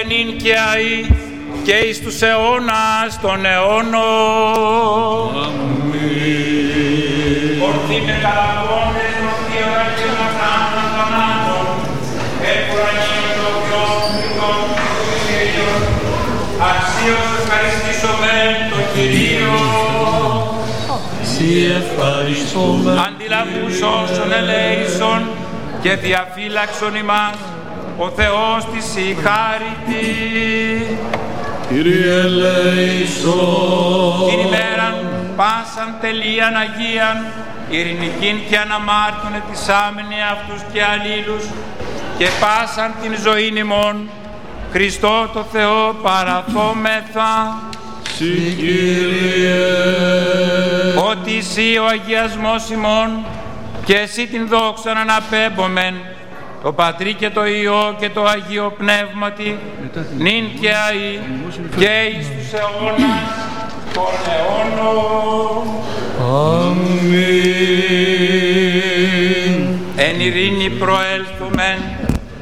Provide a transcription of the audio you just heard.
νυν και αεί και εις τους αιώνας των αιώνων. Αμήν. Ορθή με καλαγόνες, ορθή οραγίων αθάνων θανάτων, επουρανίων το πιο φρικόν του Κυρίων, αξίως ευχαριστήσομεν το Κυρίο. Συ ευχαριστούμε. Αντιλαβούς όσων ελέησον και διαφύλαξον ημάς, ο Θεός της η χάρητη. Κύριε ελέησον. Την ημέραν πάσαν τελείαν Αγίαν, ειρηνικήν και αναμάρτων ετισάμενοι αυτούς και αλλήλους, και πάσαν την ζωήν ημών, Χριστό το Θεό παραθόμεθα. Συ Κύριε. Ότι εσύ ο αγιασμός ημών και εσύ την δόξαν αναπέμπομεν, το Πατρί και το Υιό και το Αγίο Πνεύματι, νυν και αεί και εις τους αιώνας των αιώνων. Αμήν. Εν ειρήνη προέλθομεν